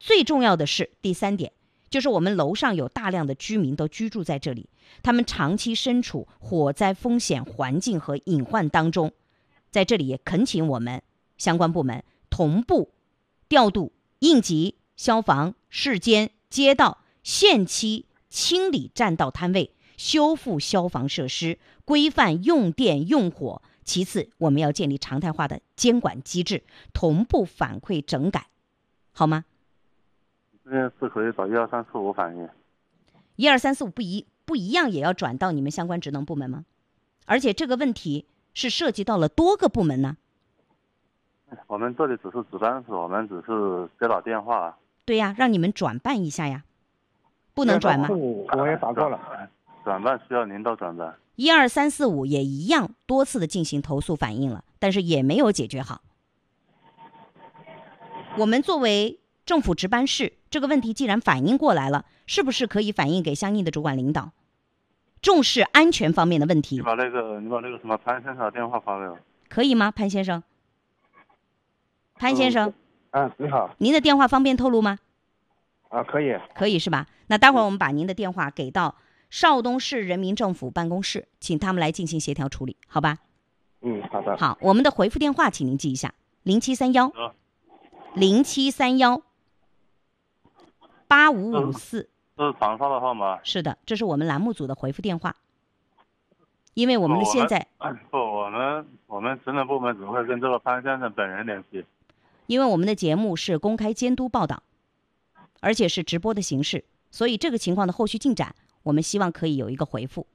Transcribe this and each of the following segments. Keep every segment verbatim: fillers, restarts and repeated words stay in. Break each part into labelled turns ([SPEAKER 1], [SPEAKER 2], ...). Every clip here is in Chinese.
[SPEAKER 1] 最重要的是第三点，就是我们楼上有大量的居民都居住在这里，他们长期身处火灾风险环境和隐患当中。在这里也恳请我们相关部门同步调度应急、消防、市监、街道限期清理占道摊位，修复消防设施，规范用电用火。其次，我们要建立常态化的监管机制，同步反馈整改，好吗？
[SPEAKER 2] 这件事可以找一二三四五反映。
[SPEAKER 1] 一二三四五不一不一样，也要转到你们相关职能部门吗？而且这个问题是涉及到了多个部门呢。
[SPEAKER 2] 我们这里只是值班室，我们只是接到电话。
[SPEAKER 1] 对呀，让你们转办一下呀，不能转吗？
[SPEAKER 3] 我也打过了，
[SPEAKER 2] 转办需要领导转办。
[SPEAKER 1] 一二三四五也一样，多次的进行投诉反映了，但是也没有解决好。我们作为政府值班室，这个问题既然反映过来了，是不是可以反映给相应的主管领导，重视安全方面的问题？
[SPEAKER 2] 你把那个你把那个什么潘先生的电话发给我，
[SPEAKER 1] 可以吗？潘先生，潘先生，
[SPEAKER 3] 嗯、啊，你好，
[SPEAKER 1] 您的电话方便透露吗？
[SPEAKER 3] 啊，可以，
[SPEAKER 1] 可以是吧？那待会儿我们把您的电话给到邵东市人民政府办公室，请他们来进行协调处理，好吧？
[SPEAKER 3] 嗯，好的。
[SPEAKER 1] 好，我们的回复电话请您记一下：零七三幺零七三幺八五五四。
[SPEAKER 2] 这是长沙的号码。
[SPEAKER 1] 是的，这是我们栏目组的回复电话。因为我们现在
[SPEAKER 2] 不，我们我们职能部门只会跟这个潘先生本人联系。
[SPEAKER 1] 因为我们的节目是公开监督报道，而且是直播的形式，所以这个情况的后续进展，我们希望可以有一个回复。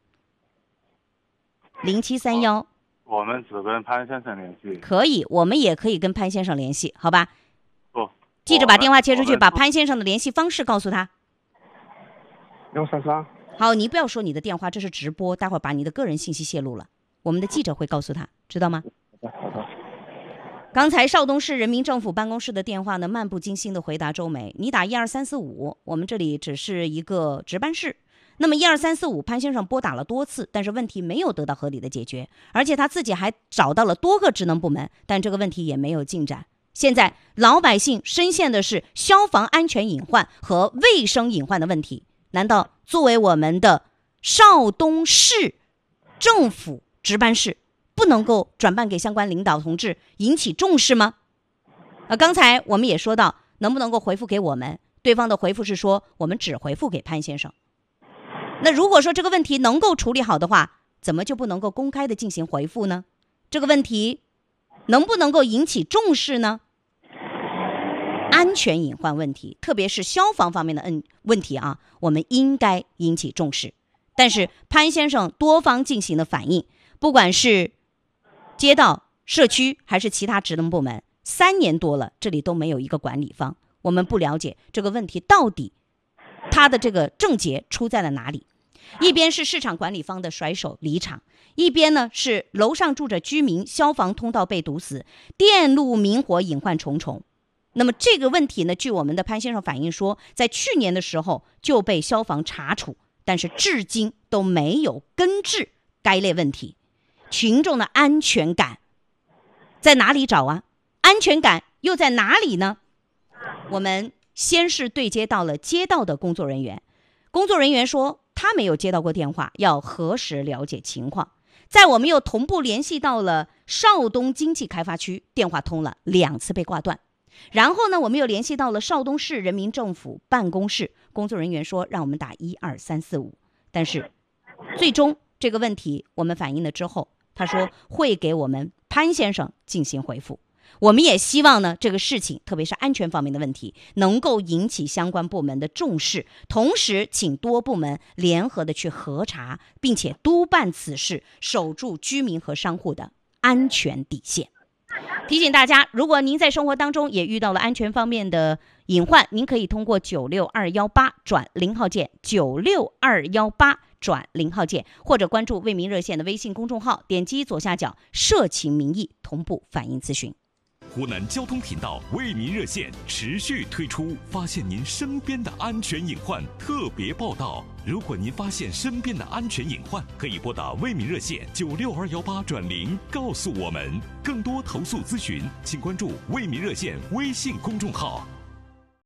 [SPEAKER 1] 零七三幺，
[SPEAKER 2] 我们只跟潘先生联系。
[SPEAKER 1] 可以，我们也可以跟潘先生联系，好吧？
[SPEAKER 2] 不，
[SPEAKER 1] 记着把电话切出去，把潘先生的联系方式告诉他。
[SPEAKER 3] 幺三三。
[SPEAKER 1] 好，你不要说你的电话，这是直播，待会儿把你的个人信息泄露了，我们的记者会告诉他，知道吗？
[SPEAKER 3] 好的。
[SPEAKER 1] 刚才邵东市人民政府办公室的电话呢，漫不经心的回答周梅，你打一二三四五，我们这里只是一个值班室。那么一二三四五，潘先生拨打了多次，但是问题没有得到合理的解决，而且他自己还找到了多个职能部门，但这个问题也没有进展。现在老百姓深陷的是消防安全隐患和卫生隐患的问题，难道作为我们的邵东市政府值班室，不能够转办给相关领导同志引起重视吗？啊，刚才我们也说到，能不能够回复给我们？对方的回复是说，我们只回复给潘先生。那如果说这个问题能够处理好的话，怎么就不能够公开的进行回复呢？这个问题能不能够引起重视呢？安全隐患问题，特别是消防方面的嗯问题啊，我们应该引起重视。但是潘先生多方进行的反映，不管是街道、社区还是其他职能部门，三年多了，这里都没有一个管理方，我们不了解这个问题到底它的这个症结出在了哪里。一边是市场管理方的甩手离场，一边呢是楼上住着居民，消防通道被堵死，电路明火隐患重重。那么这个问题呢，据我们的潘先生反映说，在去年的时候就被消防查处，但是至今都没有根治该类问题。群众的安全感在哪里找啊？安全感又在哪里呢？我们先是对接到了街道的工作人员，工作人员说他没有接到过电话，要核实了解情况。在我们又同步联系到了邵东经济开发区，电话通了两次被挂断。然后呢，我们又联系到了邵东市人民政府办公室，工作人员说让我们打一二三四五，但是最终这个问题我们反映了之后，他说会给我们潘先生进行回复。我们也希望呢，这个事情特别是安全方面的问题能够引起相关部门的重视，同时请多部门联合的去核查，并且督办此事，守住居民和商户的安全底线。提醒大家，如果您在生活当中也遇到了安全方面的隐患，您可以通过九六二一八转零号键，九六二一八转零号键，或者关注为民热线的微信公众号，点击左下角社情民意同步反映咨询。
[SPEAKER 4] 湖南交通频道为民热线持续推出发现您身边的安全隐患特别报道。如果您发现身边的安全隐患，可以拨打为民热线九六二一八转零告诉我们。更多投诉咨询，请关注为民热线微信公众号。